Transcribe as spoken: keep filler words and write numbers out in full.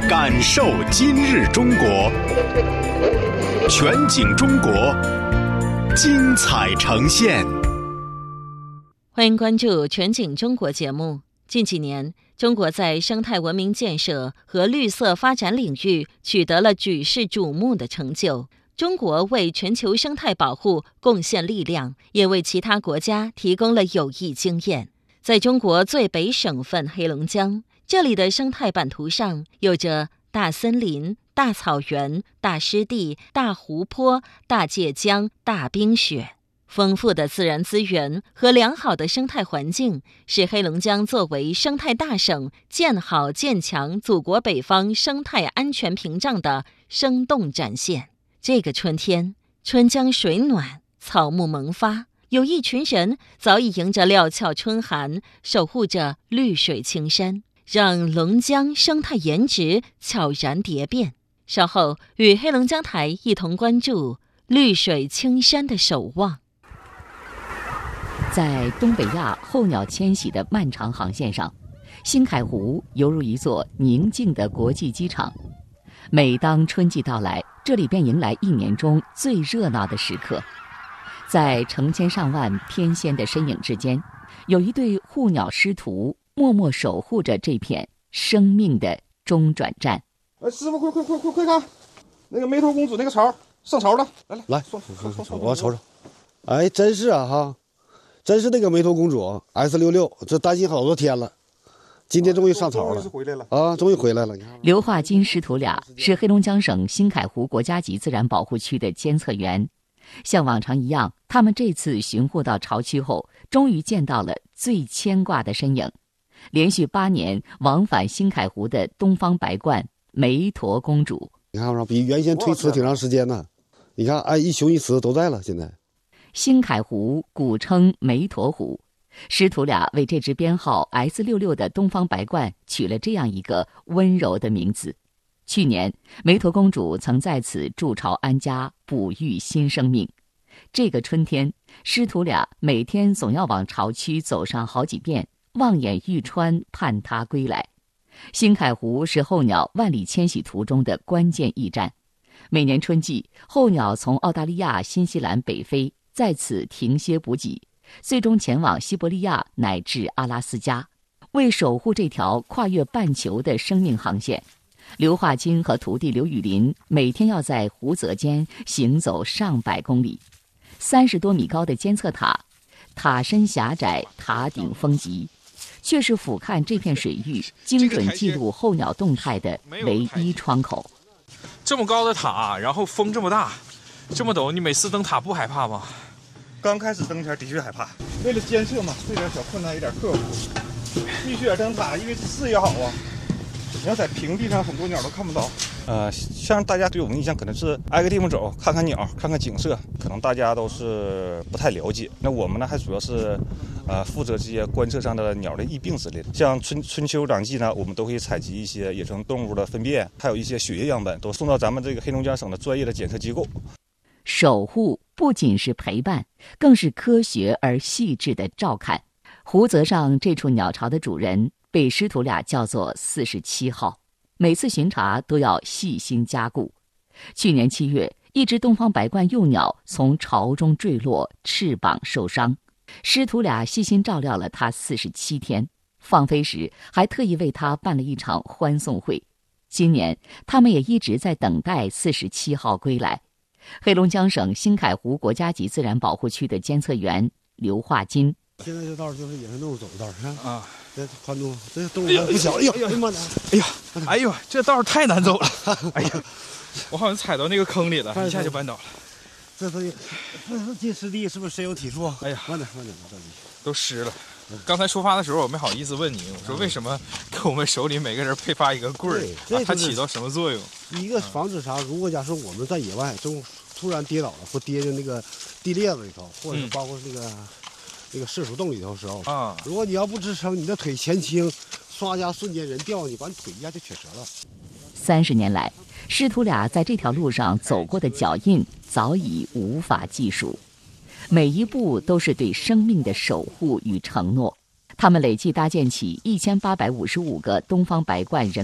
感受今日中国，全景中国，精彩呈现。 欢迎关注全景中国节目。近几年，中国在生态文明建设和绿色发展领域取得了举世瞩目的成就。中国为全球生态保护贡献力量，也为其他国家提供了有益经验。在中国最北省份黑龙江，这里的生态版图上有着大森林、大草原、大湿地、大湖泊、大界江、大冰雪。丰富的自然资源和良好的生态环境，是黑龙江作为生态大省建好建强祖国北方生态安全屏障的生动展现。这个春天，春江水暖，草木萌发，有一群人早已迎着料峭春寒，守护着绿水青山，让龙江生态颜值悄然蝶变。稍后与黑龙江台一同关注绿水青山的守望。 在东北亚候鸟迁徙的漫长航线上，新凯湖犹如一座宁静的国际机场。每当春季到来，这里便迎来一年中最热闹的时刻。在成千上万天仙的身影之间，有一对护鸟师徒默默守护着这片生命的中转站。 哎，师傅，快快快快快看，那个梅头公主那个巢上巢了，来来来，我瞅瞅。哎，真是啊哈，真是那个梅头公主 S 六六，这担心好多天了。今天终于上巢了， 回来了啊！终于回来了。 刘化金师徒俩是黑龙江省新凯湖国家级自然保护区的监测员。像往常一样，他们这次巡护到巢区后，终于见到了最牵挂的身影——连续八年往返新凯湖的东方白鹳梅陀公主。 你看，比原先推迟挺长时间呢。你看，哎，一雄一雌都在了。现在， 新凯湖古称梅陀湖。师徒俩为这只编号 S 六六 的东方白鹳取了这样一个温柔的名字。去年，梅陀公主曾在此筑巢安家，哺育新生命。这个春天，师徒俩每天总要往巢区走上好几遍，望眼欲穿，盼它归来。新凯湖是候鸟万里迁徙途中的关键驿站。每年春季，候鸟从澳大利亚、新西兰北飞，在此停歇补给，最终前往西伯利亚乃至阿拉斯加。为守护这条跨越半球的生命航线，刘化金和徒弟刘雨林每天要在湖泽间行走上百公里。三十多米高的监测塔，塔身狭窄，塔顶风急，却是俯瞰这片水域精准记录候鸟动态的唯一窗口。 这么高的塔，然后风这么大，这么陡，你每次登塔不害怕吗？ 刚开始登前的确害怕，为了监测嘛，这点小困难有点克服。必须得登塔，因为视野好啊。你要在平地上，很多鸟都看不到。呃，像大家对我们印象可能是挨个地方走，看看鸟，看看景色，可能大家都是不太了解。那我们呢，还主要是，呃，负责这些观测上的鸟的疫病之类的。像春春秋两季呢，我们都会采集一些野生动物的粪便，还有一些血液样本，都送到咱们这个黑龙江省的专业的检测机构。 守护不仅是陪伴，更是科学而细致的照看。湖泽上这处鸟巢的主人被师徒俩叫做四十七号，每次巡查都要细心加固。去年七月，一只东方白鹳幼鸟从巢中坠落，翅膀受伤，师徒俩细心照料了它四十七天，放飞时还特意为它办了一场欢送会。今年，他们也一直在等待四十七号归来。黑龙江省新凯湖国家级自然保护区的监测员刘化金。 现在这道就是野生动物走的道，看啊， 这宽度，这动物还不小。哎呦，哎呀妈的！ 哎呀，哎呦，这道太难走了！哎呀，我好像踩到那个坑里了，一下就绊倒了。 这都，这是进湿地，是不是深有体触？ 哎呀， 慢点，慢点，着急。 都湿了。刚才出发的时候，我没好意思问你，我说为什么给我们手里每个人配发一个棍儿？啊，它起到什么作用？ 一个防止啥？如果假设我们在野外中突然跌倒了，或跌进那个地裂子里头，或者是包括那个。嗯那个射鼠洞里头的时候啊，如果你要不支撑，你的腿前倾，唰一下瞬间人掉下去，把你腿一下就瘸折了。 三十年来，师徒俩在这条路上走过的脚印早已无法计数，每一步都是对生命的守护与承诺。他们累计搭建起一千八百五十五个东方白鹳人